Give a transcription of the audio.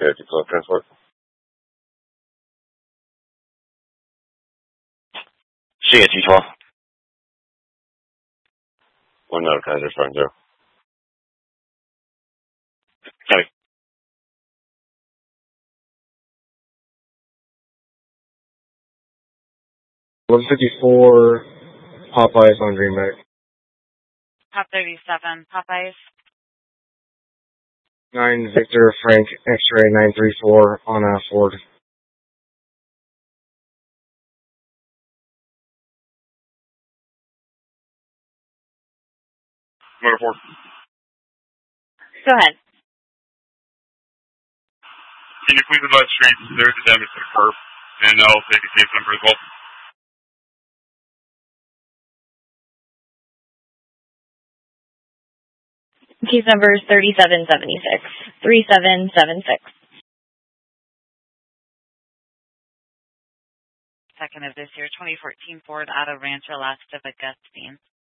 Cherokee Club Transport. CST-12. 1 out of Kaiser, front 0. Copy. 154 Popeyes on Greenback. Top 37, Popeyes. 9 Victor Frank X-ray 934 on Ford. Motor 4. Go ahead. Can you please advise streets there is damage to the curb? And I'll take a case number as well. Case number is 3776. 3776. Second of this year, 2014 Ford Auto Rancho Las Vegas, Spain.